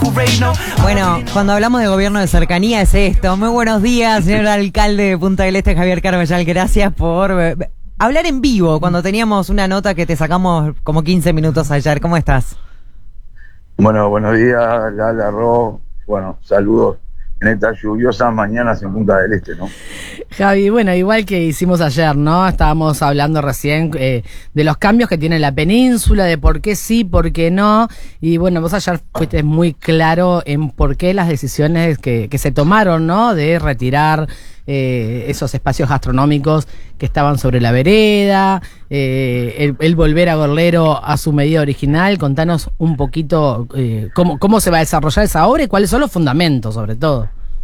Bueno, cuando hablamos de gobierno de cercanía es esto. Muy buenos días, señor alcalde de Punta del Este, Javier Carballal. Gracias por hablar en vivo cuando teníamos una nota que te sacamos como 15 minutos ayer. ¿Cómo estás? Bueno, buenos días, Lala, Ro. Bueno, saludos en estas lluviosas mañanas en Punta del Este, ¿no? Javi, bueno, igual que hicimos ayer, ¿no? Estábamos hablando recién de los cambios que tiene la península, de por qué sí, por qué no. Y bueno, vos ayer fuiste muy claro en por qué las decisiones que se tomaron, ¿no? De retirar esos espacios gastronómicos que estaban sobre la vereda, el volver a Gorlero a su medida original. Contanos un poquito cómo se va a desarrollar esa obra y cuáles son los fundamentos, sobre todo.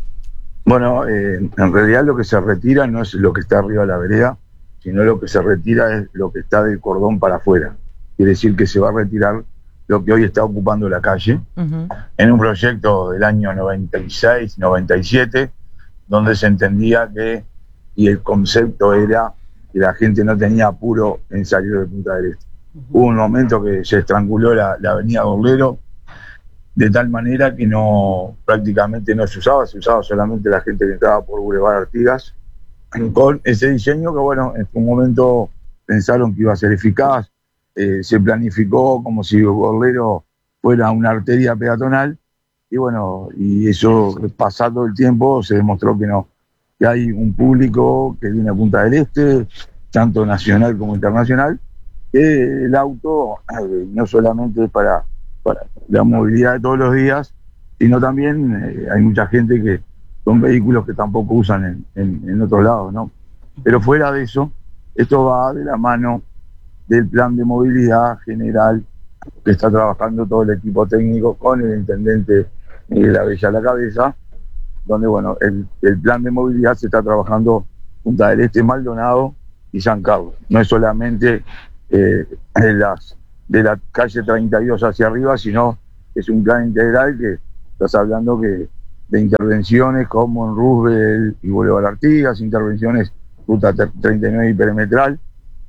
Bueno, en realidad lo que se retira no es lo que está arriba de la vereda, sino lo que se retira es lo que está del cordón para afuera. Quiere decir que se va a retirar lo que hoy está ocupando la calle, en un proyecto del año 96, 97, donde se entendía que, y el concepto era que la gente no tenía apuro en salir de Punta del Este. Hubo un momento que se estranguló la avenida Gorlero, de tal manera que prácticamente no se usaba solamente la gente que entraba por Boulevard Artigas, con ese diseño que, bueno, en un momento pensaron que iba a ser eficaz, se planificó como si Gorlero fuera una arteria peatonal, y bueno, y eso, pasado el tiempo, se demostró que no, que hay un público que viene a Punta del Este, tanto nacional como internacional, que el auto no solamente es para la movilidad de todos los días, sino también hay mucha gente que son vehículos que tampoco usan en otros lados, ¿no? Pero fuera de eso, esto va de la mano del plan de movilidad general que está trabajando todo el equipo técnico con el intendente Miguel Abella a la cabeza, donde, bueno, el plan de movilidad se está trabajando Punta del Este, Maldonado y San Carlos. No es solamente de la calle 32 hacia arriba, sino es un plan integral que estás hablando que de intervenciones como en Roosevelt y Boulevard Artigas, intervenciones ruta 39 y perimetral,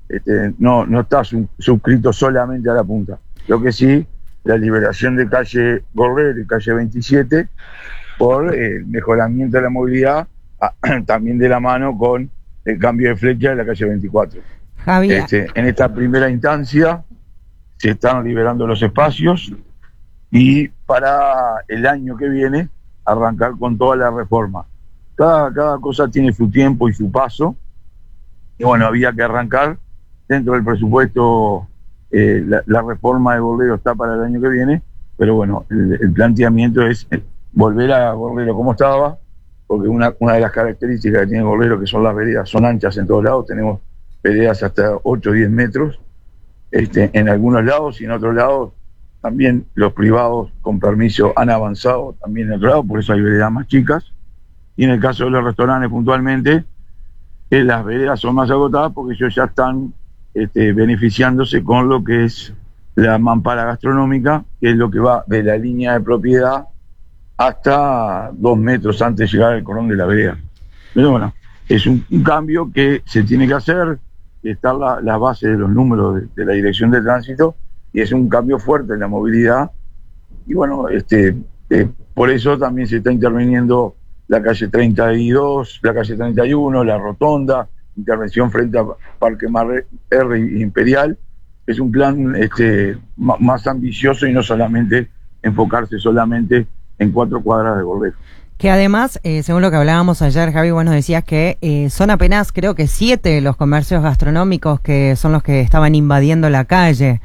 no está suscrito solamente a la punta. Lo que sí, la liberación de calle Gorlero y calle 27 por el mejoramiento de la movilidad, también de la mano con el cambio de flecha de la calle 24. Javier. En esta primera instancia se están liberando los espacios y para el año que viene arrancar con toda la reforma. Cada cosa tiene su tiempo y su paso, y bueno, había que arrancar dentro del presupuesto. La reforma de Gorlero está para el año que viene, pero bueno, el planteamiento es volver a Gorlero como estaba, porque una de las características que tiene Gorlero, que son las veredas, son anchas en todos lados, tenemos veredas hasta 8 o 10 metros, en algunos lados, y en otros lados también los privados con permiso han avanzado también en otro lado, por eso hay veredas más chicas, y en el caso de los restaurantes puntualmente, las veredas son más agotadas porque ellos ya están beneficiándose con lo que es la mampara gastronómica, que es lo que va de la línea de propiedad hasta 2 metros antes de llegar al cordón de la vereda. Pero bueno, es un cambio que se tiene que hacer, está la base de los números de la Dirección de Tránsito, y es un cambio fuerte en la movilidad, y bueno, por eso también se está interviniendo la calle 32, la calle 31, la rotonda, intervención frente a Parque Mar R Imperial. Es un plan más ambicioso y no solamente enfocarse solamente en 4 cuadras de Gorlero. Que además, según lo que hablábamos ayer, Javi, vos nos decías que son apenas, creo que 7 los comercios gastronómicos que son los que estaban invadiendo la calle.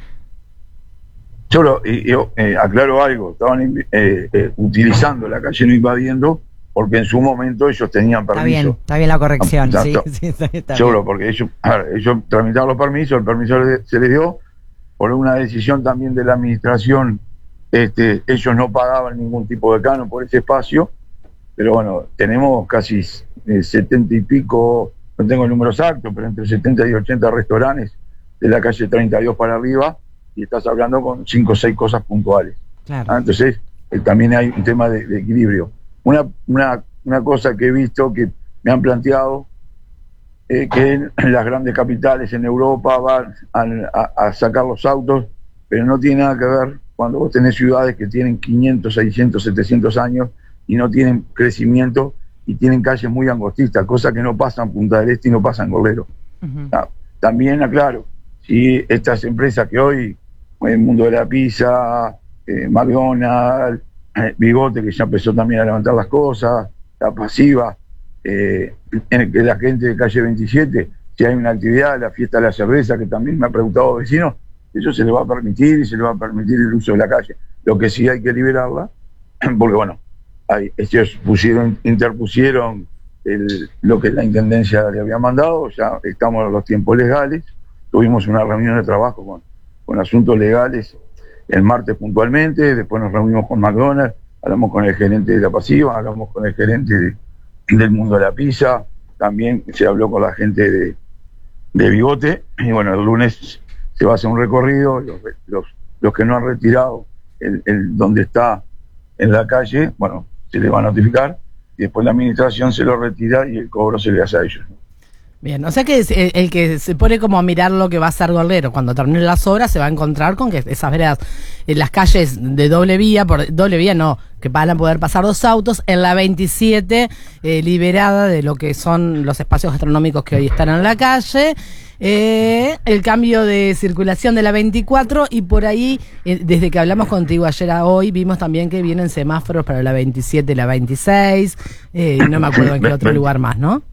Yo aclaro algo, estaban utilizando la calle, no invadiendo, porque en su momento ellos tenían permiso. Está bien la corrección, sí, está Seguro, bien. porque ellos tramitaron los permisos, el permiso se les dio, por una decisión también de la administración, ellos no pagaban ningún tipo de canon por ese espacio, pero bueno, tenemos casi 70 y pico, no tengo el número exacto, pero entre 70 y 80 restaurantes de la calle 32 para arriba, y estás hablando con 5 o 6 cosas puntuales. Claro. Entonces, también hay un tema de equilibrio. Una cosa que he visto, que me han planteado, que en las grandes capitales en Europa van a sacar los autos, pero no tiene nada que ver cuando vos tenés ciudades que tienen 500, 600, 700 años y no tienen crecimiento y tienen calles muy angostistas, cosa que no pasa en Punta del Este y no pasa en Golero. También aclaro, si estas empresas que hoy, el mundo de la pizza, McDonald's, Bigote, que ya empezó también a levantar las cosas, la pasiva, que la gente de calle 27, si hay una actividad, la fiesta de la cerveza, que también me ha preguntado vecinos, eso se le va a permitir y se le va a permitir el uso de la calle. Lo que sí hay que liberarla, porque bueno, ellos interpusieron lo que la Intendencia le había mandado, ya estamos en los tiempos legales, tuvimos una reunión de trabajo con asuntos legales el martes puntualmente, después nos reunimos con McDonald's, hablamos con el gerente de la pasiva, hablamos con el gerente del mundo de la pizza, también se habló con la gente de Bigote, y bueno, el lunes se va a hacer un recorrido, los que no han retirado donde está en la calle, bueno, se les va a notificar, y después la administración se lo retira y el cobro se le hace a ellos. Bien, o sea que el que se pone como a mirar lo que va a hacer Golero cuando termine las obras se va a encontrar con que esas veredas, en las calles de doble vía, que van a poder pasar 2 autos, en la 27 liberada de lo que son los espacios gastronómicos que hoy están en la calle, el cambio de circulación de la 24 y por ahí, desde que hablamos contigo ayer a hoy, vimos también que vienen semáforos para la 27 y la 26, no me acuerdo en qué otro lugar más, ¿no?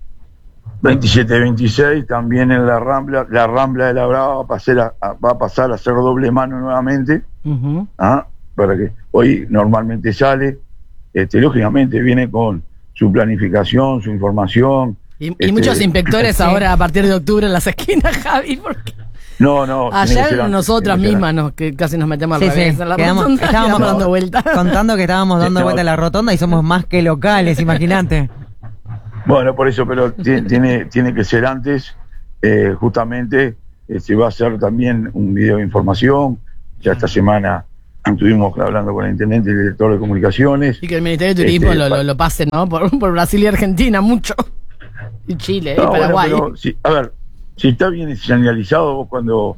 27-26, también en la Rambla de la Brava va a pasar a ser doble mano nuevamente, para que hoy normalmente sale, lógicamente viene con su planificación, su información. Y muchos inspectores ahora a partir de octubre en las esquinas, Javi, porque... No. Ayer nosotras mismas que casi nos metemos al revés en la rotonda, estábamos dando vueltas. Contando que estábamos dando vuelta a la rotonda y somos más que locales, imagínate. Bueno, por eso, pero tiene que ser antes, justamente, se va a hacer también un video de información, ya esta semana estuvimos hablando con el intendente y el director de comunicaciones. Y que el Ministerio de Turismo lo pase, ¿no? Por Brasil y Argentina, mucho. Y Chile, y Paraguay. Bueno, a ver, si está bien señalizado, vos cuando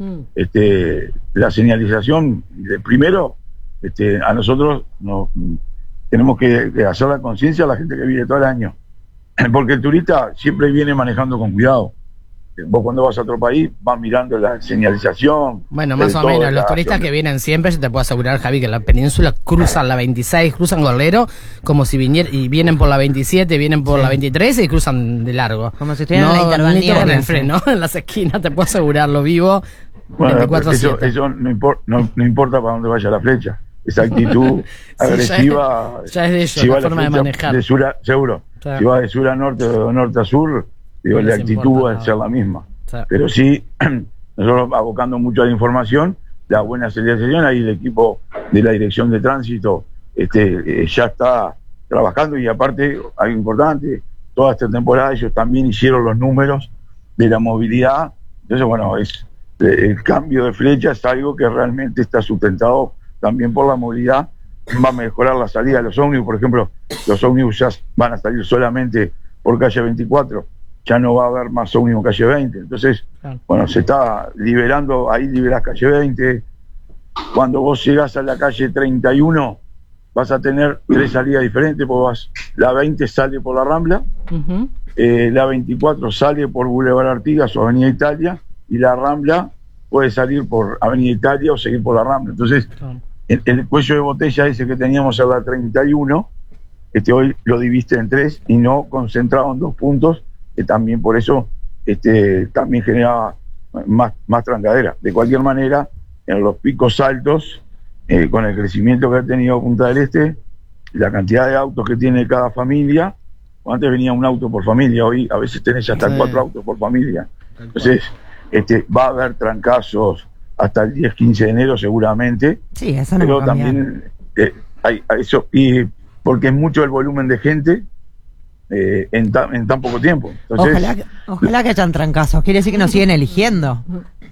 la señalización, primero, a nosotros tenemos que hacer la conciencia a la gente que vive todo el año. Porque el turista siempre viene manejando con cuidado. Vos cuando vas a otro país vas mirando la señalización. Bueno, más o menos, los turistas que vienen siempre, yo te puedo asegurar, Javi, que en la península cruzan la 26, cruzan Golero, como si vienen por la 27, vienen por la 23 y cruzan de largo. Como si estuvieran en el freno, en las esquinas, te puedo asegurar, lo vivo. Bueno, eso no importa para dónde vaya la flecha. Esa actitud agresiva. Ya es de ellos, la forma de manejar. Seguro. Claro. Si va de sur a norte o de norte a sur, la actitud va a ser la misma. Claro. Pero sí, nosotros abocando mucho a la información, la buena señalización, ahí el equipo de la Dirección de Tránsito ya está trabajando y aparte, algo importante, toda esta temporada ellos también hicieron los números de la movilidad. Entonces, bueno, el cambio de flecha es algo que realmente está sustentado también por la movilidad. Va a mejorar la salida de los ómnibus, por ejemplo, los ómnibus ya van a salir solamente por calle 24, ya no va a haber más ómnibus calle 20, entonces, bueno, se está liberando, ahí liberás calle 20, cuando vos llegás a la calle 31, vas a tener 3 salidas diferentes, porque la 20 sale por la Rambla, la 24 sale por Boulevard Artigas o Avenida Italia, y la Rambla puede salir por Avenida Italia o seguir por la Rambla, entonces... El cuello de botella ese que teníamos en la 31, hoy lo diviste en 3 y no concentrado en 2 puntos, que también por eso también generaba más trancadera. De cualquier manera, en los picos altos, con el crecimiento que ha tenido Punta del Este, la cantidad de autos que tiene cada familia, antes venía un auto por familia, hoy a veces tenés hasta 4 autos por familia. Entonces, va a haber trancazos hasta el 10-15 de enero seguramente, sí, eso no pero también hay eso, y porque es mucho el volumen de gente en tan poco tiempo. Entonces, ojalá que hayan trancazos, quiere decir que nos siguen eligiendo.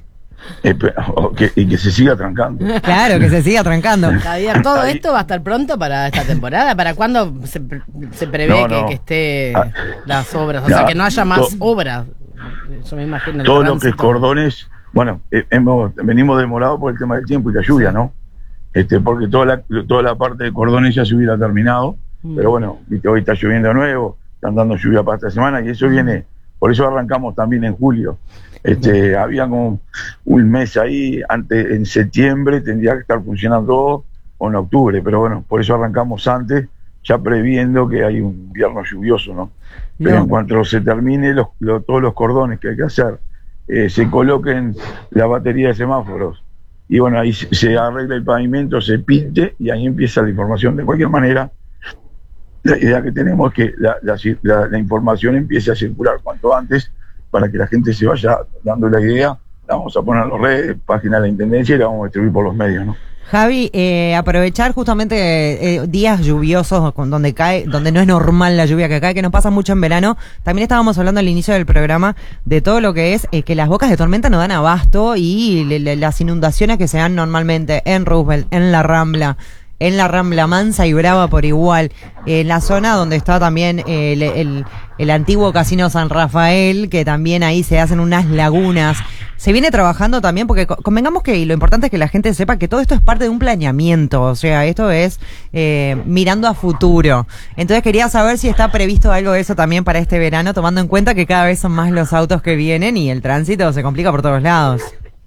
Y que se siga trancando. Claro, que se siga trancando. Javier, ¿todo esto va a estar pronto para esta temporada? ¿Para cuándo se prevé que esté las obras? O sea, que no haya más obras. Yo me imagino todo lo que es cordones. Bueno, venimos demorados por el tema del tiempo y la lluvia, ¿no? porque toda la parte de cordones ya se hubiera terminado, pero bueno, viste, hoy está lloviendo de nuevo, están dando lluvia para esta semana y eso viene, por eso arrancamos también en julio. Había como un mes ahí, antes en septiembre tendría que estar funcionando todo, o en octubre, pero bueno, por eso arrancamos antes, ya previendo que hay un invierno lluvioso, ¿no? Pero en cuanto se termine todos los cordones que hay que hacer, se coloquen la batería de semáforos, y bueno, ahí se arregla el pavimento, se pinte, y ahí empieza la información. De cualquier manera, la idea que tenemos es que la información empiece a circular cuanto antes, para que la gente se vaya dando la idea. La vamos a poner en las redes, página de la Intendencia, y la vamos a distribuir por los medios, ¿no? Javi, aprovechar justamente días lluviosos donde no es normal la lluvia que cae, que nos pasa mucho en verano. También estábamos hablando al inicio del programa de todo lo que es que las bocas de tormenta no dan abasto y las inundaciones que se dan normalmente en Roosevelt, en la Rambla Mansa y Brava por igual, en la zona donde está también el antiguo Casino San Rafael, que también ahí se hacen unas lagunas. Se viene trabajando también, porque convengamos que lo importante es que la gente sepa que todo esto es parte de un planeamiento, o sea, esto es mirando a futuro. Entonces quería saber si está previsto algo de eso también para este verano, tomando en cuenta que cada vez son más los autos que vienen y el tránsito se complica por todos lados.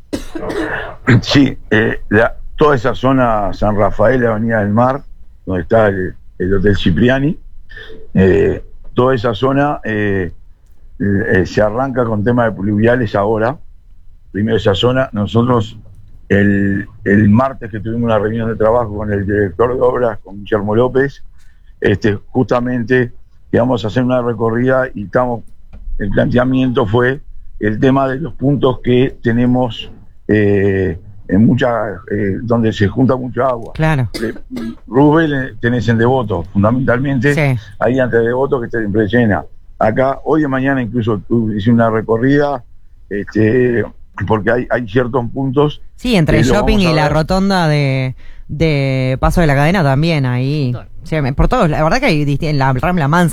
Sí, toda esa zona, San Rafael, Avenida del Mar, donde está el Hotel Cipriani, toda esa zona se arranca con temas de pluviales ahora. Primero esa zona, nosotros el martes que tuvimos una reunión de trabajo con el director de obras, con Guillermo López, justamente íbamos a hacer una recorrida y el planteamiento fue el tema de los puntos que tenemos en donde se junta mucha agua. Claro. Roosevelt tenés en Devoto, fundamentalmente, sí. Ahí antes de Devoto que está siempre llena. Acá, hoy de mañana incluso hice una recorrida, porque hay ciertos puntos. Sí, entre el shopping y la rotonda de Paso de la Cadena también, ahí. Sí, por todos, la verdad que hay en la Rambla Mansa.